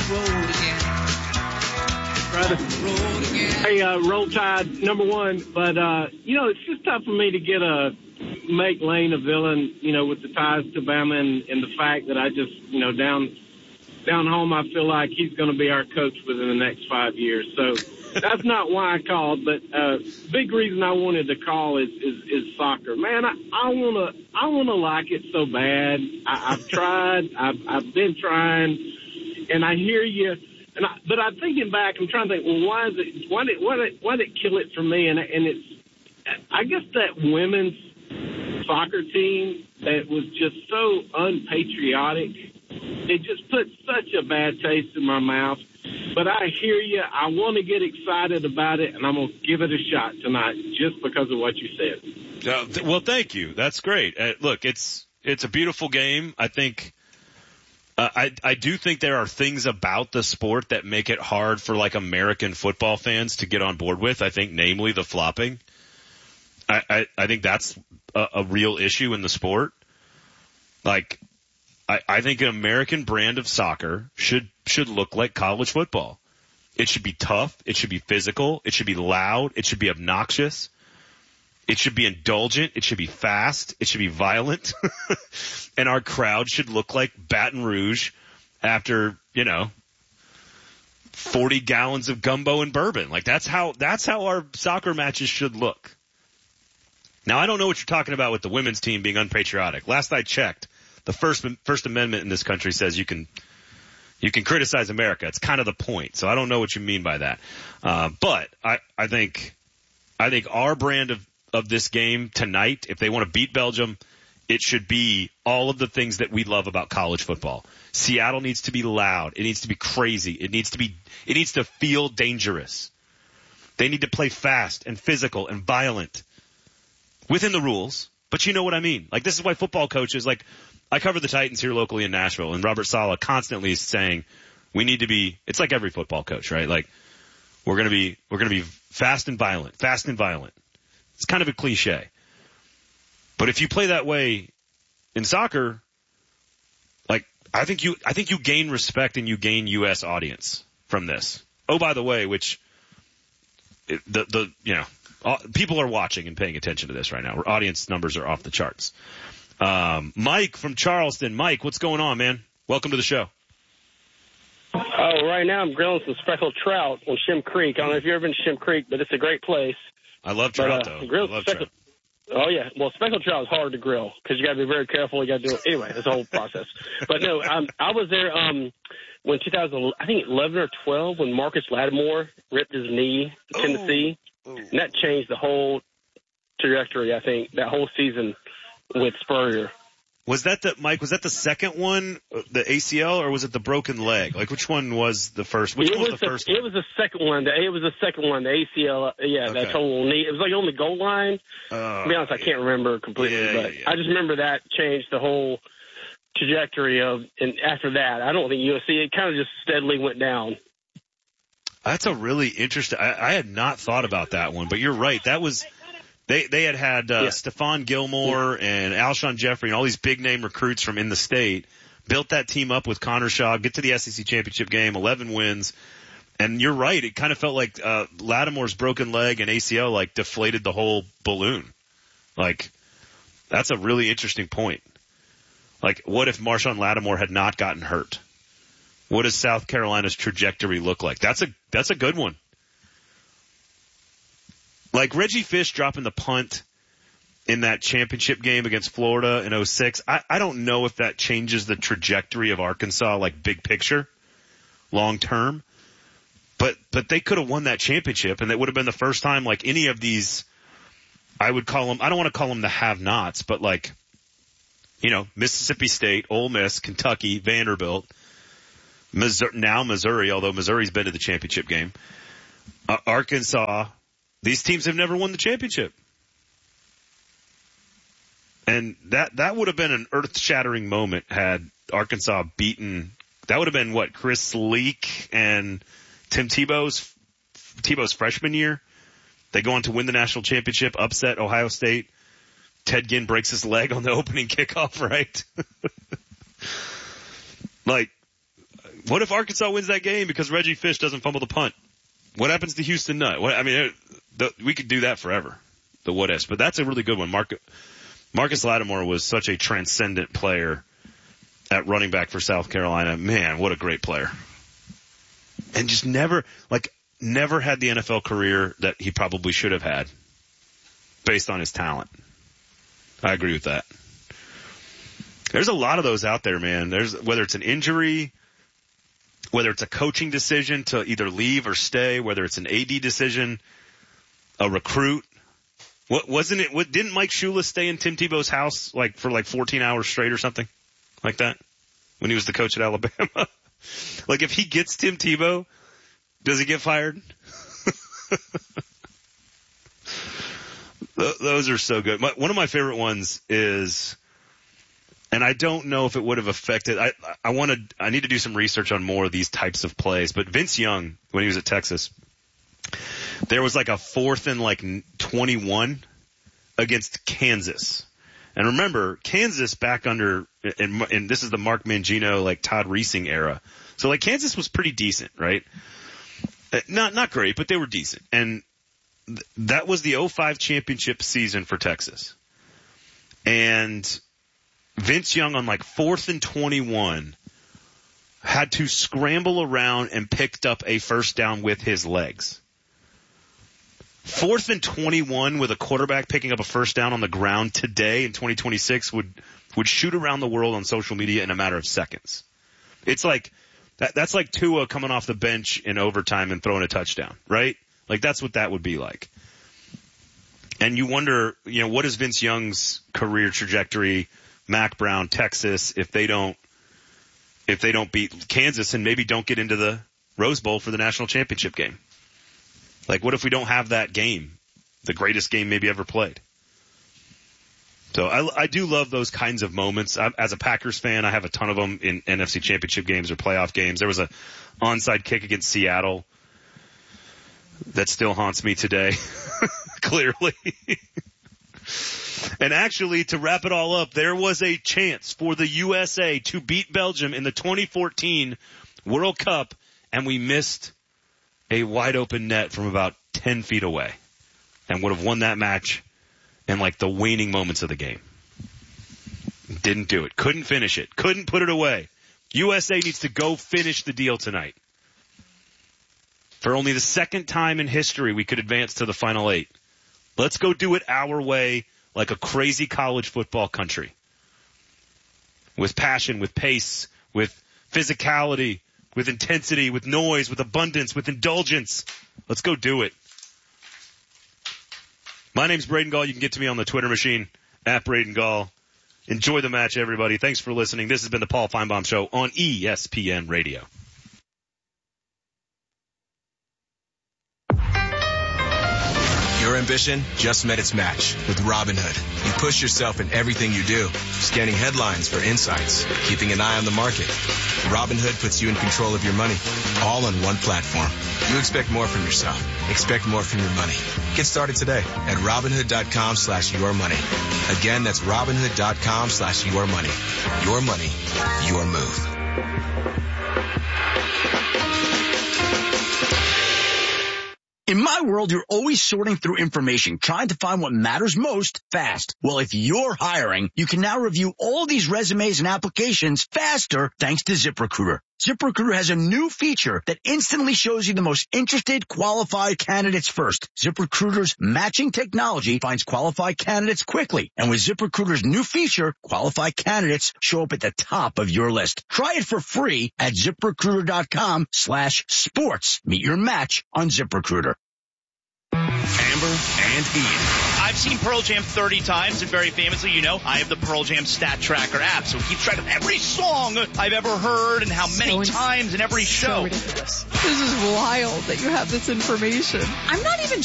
Hey, Roll Tide, number one. But, it's just tough for me to make Lane a villain, with the ties to Bama and the fact that I just, down home, I feel like he's going to be our coach within the next 5 years. So that's not why I called, but big reason I wanted to call is soccer. Man, I want to like it so bad. I've tried. I've been trying, and I hear you. But I'm thinking back. I'm trying to think. Well, why did it kill it for me? And it's, I guess, that women's soccer team that was just so unpatriotic. It just put such a bad taste in my mouth. But I hear you. I want to get excited about it, and I'm going to give it a shot tonight just because of what you said. Well, thank you. That's great. Look, it's a beautiful game. I think. I do think there are things about the sport that make it hard for like American football fans to get on board with. I think namely the flopping. I think that's a real issue in the sport. Like, I think an American brand of soccer should look like college football. It should be tough. It should be physical. It should be loud. It should be obnoxious. It should be indulgent. It should be fast. It should be violent. And our crowd should look like Baton Rouge after, 40 gallons of gumbo and bourbon. Like that's how our soccer matches should look. Now, I don't know what you're talking about with the women's team being unpatriotic. Last I checked, the First Amendment in this country says you can criticize America. It's kind of the point. So I don't know what you mean by that. But I think our brand of this game tonight, if they want to beat Belgium, it should be all of the things that we love about college football. Seattle needs to be loud. It needs to be crazy. It needs to feel dangerous. They need to play fast and physical and violent within the rules. But you know what I mean? Like, this is why football coaches, like, I cover the Titans here locally in Nashville, and Robert Saleh constantly is saying we need to be, it's like every football coach, right? Like, we're going to be fast and violent. It's kind of a cliche. But if you play that way in soccer, like, I think you gain respect and you gain U.S. audience from this. Oh, by the way, which people are watching and paying attention to this right now. Our audience numbers are off the charts. Mike from Charleston. Mike, what's going on, man? Welcome to the show. Oh, right now I'm grilling some speckled trout on Shem Creek. I don't know if you've ever been to Shem Creek, but it's a great place. I love trout, though. I love trout. Oh, yeah. Well, speckled trout is hard to grill because you got to be very careful. You got to do it. Anyway, it's a whole process. But, no, I was there when 2011 or 12 when Marcus Lattimore ripped his knee in Tennessee. And that changed the whole trajectory, I think, that whole season with Spurrier. Was that the second one, the ACL, or was it the broken leg? Like, which one was the first? Which one was the first one? It was the second one. It was the second one, the ACL. Yeah, okay. That total knee. It was like on the goal line. To be honest, I can't remember completely, but I just remember that changed the whole trajectory of. And after that, I don't think USC. It kind of just steadily went down. That's a really interesting. I had not thought about that one, but you're right. That was. They had Stephon Gilmore and Alshon Jeffrey and all these big name recruits from in the state, built that team up with Connor Shaw, get to the SEC championship game, 11 wins. And you're right. It kind of felt like, Lattimore's broken leg and ACL like deflated the whole balloon. Like, that's a really interesting point. Like, what if Marshawn Lattimore had not gotten hurt? What does South Carolina's trajectory look like? That's a good one. Like Reggie Fish dropping the punt in that championship game against Florida in 2006, I don't know if that changes the trajectory of Arkansas, like big picture, long term. But they could have won that championship, and that would have been the first time like any of these, I would call them, I don't want to call them the have-nots, but like, Mississippi State, Ole Miss, Kentucky, Vanderbilt, Missouri, although Missouri's been to the championship game, Arkansas. These teams have never won the championship. And that would have been an earth-shattering moment had Arkansas beaten – that would have been, what, Chris Leak and Tim Tebow's freshman year? They go on to win the national championship, upset Ohio State. Ted Ginn breaks his leg on the opening kickoff, right? Like, What if Arkansas wins that game because Reggie Fish doesn't fumble the punt? What happens to Houston Nutt? We could do that forever, the what ifs. But that's a really good one. Marcus Lattimore was such a transcendent player at running back for South Carolina. Man, what a great player. And just never had the NFL career that he probably should have had based on his talent. I agree with that. There's a lot of those out there, man. Whether it's an injury, whether it's a coaching decision to either leave or stay, whether it's an AD decision, a recruit. Didn't Mike Shula stay in Tim Tebow's house for 14 hours straight or something like that when he was the coach at Alabama? If he gets Tim Tebow, does he get fired? Those are so good. One of my favorite ones is, and I don't know if it would have affected, I need to do some research on more of these types of plays, but Vince Young, when he was at Texas, there was a 4th and 21 against Kansas. And remember, Kansas back under, and this is the Mark Mangino, Todd Reesing era. So Kansas was pretty decent, right? Not great, but they were decent. And that was the 2005 championship season for Texas. And Vince Young on 4th and 21 had to scramble around and picked up a first down with his legs. 4th and 21 with a quarterback picking up a first down on the ground today in 2026 would shoot around the world on social media in a matter of seconds. It's that's like Tua coming off the bench in overtime and throwing a touchdown, right? That's what that would be like. And you wonder, what is Vince Young's career trajectory, Mac Brown, Texas, if they don't beat Kansas and maybe don't get into the Rose Bowl for the national championship game? What if we don't have that game, the greatest game maybe ever played? So I do love those kinds of moments. As a Packers fan, I have a ton of them in NFC championship games or playoff games. There was a onside kick against Seattle that still haunts me today, clearly. And actually, to wrap it all up, there was a chance for the USA to beat Belgium in the 2014 World Cup, and we missed a wide-open net from about 10 feet away and would have won that match in the waning moments of the game. Didn't do it. Couldn't finish it. Couldn't put it away. USA needs to go finish the deal tonight. For only the second time in history we could advance to the Final 8. Let's go do it our way, like a crazy college football country. With passion, with pace, with physicality, with intensity, with noise, with abundance, with indulgence. Let's go do it. My name's Braden Gall. You can get to me on the Twitter machine, @BradenGall. Enjoy the match, everybody. Thanks for listening. This has been the Paul Feinbaum Show on ESPN Radio. Your ambition just met its match with Robinhood. You push yourself in everything you do, scanning headlines for insights, keeping an eye on the market. Robinhood puts you in control of your money, all on one platform. You expect more from yourself. Expect more from your money. Get started today at Robinhood.com/yourmoney. Again, that's Robinhood.com/yourmoney. Your money, your move. In my world, you're always sorting through information, trying to find what matters most fast. Well, if you're hiring, you can now review all these resumes and applications faster thanks to ZipRecruiter. ZipRecruiter has a new feature that instantly shows you the most interested, qualified candidates first. ZipRecruiter's matching technology finds qualified candidates quickly. And with ZipRecruiter's new feature, qualified candidates show up at the top of your list. Try it for free at ZipRecruiter.com/sports. Meet your match on ZipRecruiter. Amber and Ian. I've seen Pearl Jam 30 times, and very famously, I have the Pearl Jam Stat Tracker app, so it keeps track of every song I've ever heard and how many times in every show. So ridiculous. This is wild that you have this information. I'm not even